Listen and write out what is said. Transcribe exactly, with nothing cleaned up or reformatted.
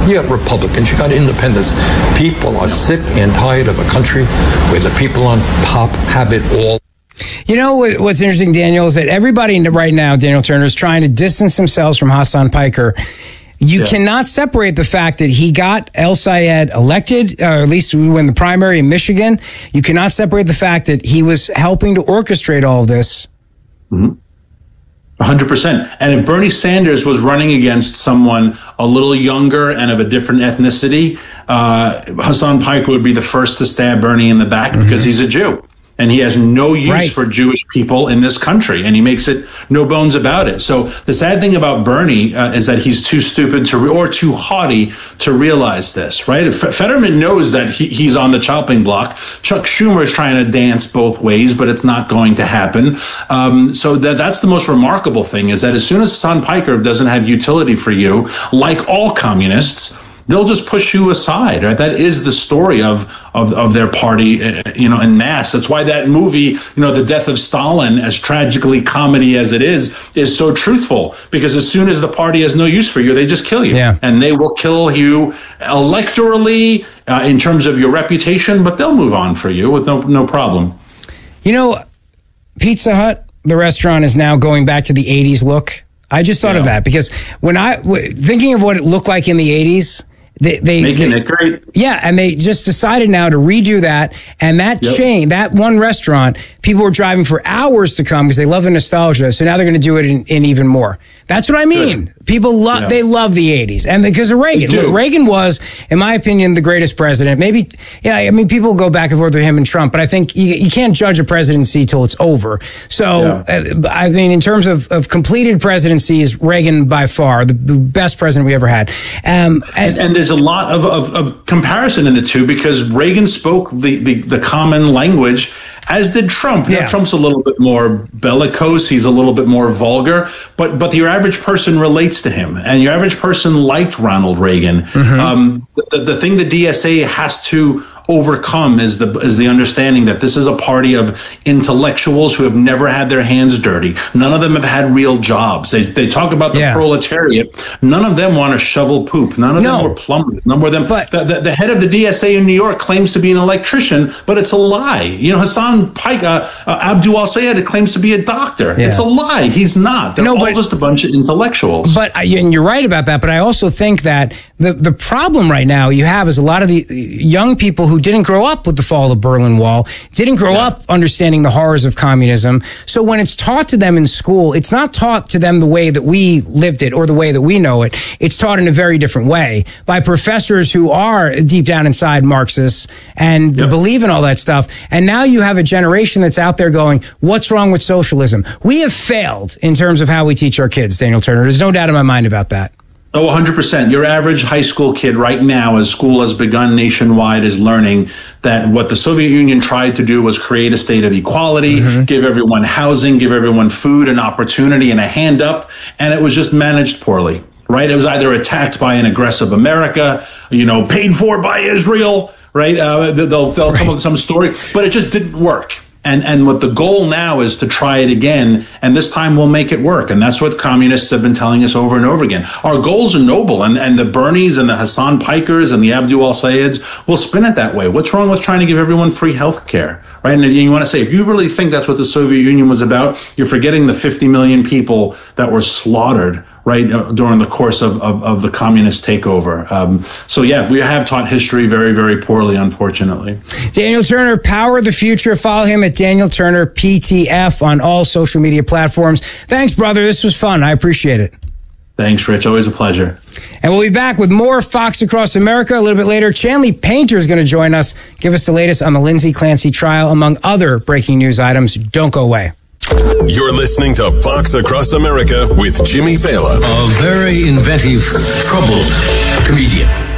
You got Republicans, you got independents. People are sick and tired of a country where the people on top have it all. You know what, what's interesting, Daniel, is that everybody right now, Daniel Turner, is trying to distance themselves from Hassan Piker. You yeah. cannot separate the fact that he got El Sayed elected, or at least when the primary in Michigan. You cannot separate the fact that he was helping to orchestrate all of this. Mm-hmm. one hundred percent. And if Bernie Sanders was running against someone a little younger and of a different ethnicity, uh, Hassan Piker would be the first to stab Bernie in the back mm-hmm. because he's a Jew. And he has no use right. for Jewish people in this country, and he makes it no bones about it. So the sad thing about Bernie uh, is that he's too stupid to re- or too haughty to realize this, right? F- Fetterman knows that he, he's on the chopping block. Chuck Schumer is trying to dance both ways, but it's not going to happen. Um, so that that's the most remarkable thing, is that as soon as Hassan Piker doesn't have utility for you, like all communists, they'll just push you aside. Right? That is the story of, of, of their party, uh, you know, en masse. That's why that movie, you know, The Death of Stalin, as tragically comedy as it is, is so truthful. Because as soon as the party has no use for you, they just kill you. Yeah. And they will kill you electorally, uh, in terms of your reputation, but they'll move on for you with no, no problem. You know, Pizza Hut, the restaurant, is now going back to the eighties look. I just thought yeah. of that because when I, w- thinking of what it looked like in the eighties, They, they, Making they, it great. Yeah, and they just decided now to redo that. And that yep. chain, that one restaurant, people were driving for hours to come because they love the nostalgia. So now they're going to do it in, in even more. That's what I mean. Good. People love, yeah. they love the eighties. And because of Reagan. Look, Reagan was, in my opinion, the greatest president. Maybe, yeah, I mean, people go back and forth with him and Trump, but I think you, you can't judge a presidency till it's over. So, yeah. uh, I mean, in terms of, of completed presidencies, Reagan by far, the, the best president we ever had. Um, and, and there's a lot of, of, of comparison in the two because Reagan spoke the, the, the common language, as did Trump. Yeah. Now, Trump's a little bit more bellicose. He's a little bit more vulgar, but but your average person relates to him, and your average person liked Ronald Reagan. Mm-hmm. Um, the, the thing the D S A has to overcome is the is the understanding that this is a party of intellectuals who have never had their hands dirty. None of them have had real jobs. They they talk about the yeah. proletariat. None of them want to shovel poop. None of no. them were plumbers. None of them. But the, the, the head of the D S A in New York claims to be an electrician, but it's a lie. You know, Hassan Piker, uh, uh, Abdul Al-Sayed claims to be a doctor. Yeah. It's a lie. He's not. They're no, all but, just a bunch of intellectuals. But and you're right about that. But I also think that the the problem right now you have is a lot of the young people who didn't grow up with the fall of the Berlin Wall, didn't grow yeah. up understanding the horrors of communism. So when it's taught to them in school, it's not taught to them the way that we lived it or the way that we know it. It's taught in a very different way by professors who are deep down inside Marxists and yep. believe in all that stuff. And now you have a generation that's out there going, what's wrong with socialism? We have failed in terms of how we teach our kids, Daniel Turner. There's no doubt in my mind about that. Oh, one hundred percent. Your average high school kid right now, as school has begun nationwide, is learning that what the Soviet Union tried to do was create a state of equality, mm-hmm. give everyone housing, give everyone food and opportunity and a hand up, and it was just managed poorly, right? It was either attacked by an aggressive America, you know, paid for by Israel, right? Uh, they'll they'll right. come up with some story, but it just didn't work. And and what the goal now is to try it again, and this time we'll make it work. And that's what communists have been telling us over and over again. Our goals are noble, and, and the Bernies and the Hassan Pikers and the Abdul Al-Sayeds will spin it that way. What's wrong with trying to give everyone free health care, right? And you want to say, if you really think that's what the Soviet Union was about, you're forgetting the fifty million people that were slaughtered, right, during the course of, of, of the communist takeover. Um, so, yeah, we have taught history very, very poorly, unfortunately. Daniel Turner, Power of the Future. Follow him at Daniel Turner P T F on all social media platforms. Thanks, brother. This was fun. I appreciate it. Thanks, Rich. Always a pleasure. And we'll be back with more Fox Across America a little bit later. Chanley Painter is going to join us, give us the latest on the Lindsay Clancy trial, among other breaking news items. Don't go away. You're listening to Fox Across America with Jimmy Fallon. A very inventive, troubled comedian.